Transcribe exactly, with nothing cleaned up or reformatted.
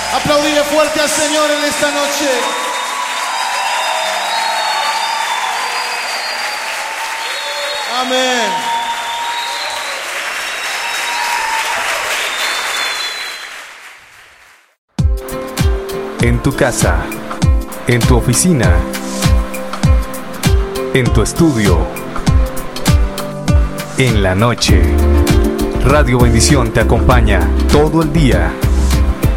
Aplaudile fuerte al Señor en esta noche. Amén. En tu casa, en tu oficina, en tu estudio, en la noche. Radio Bendición te acompaña todo el día.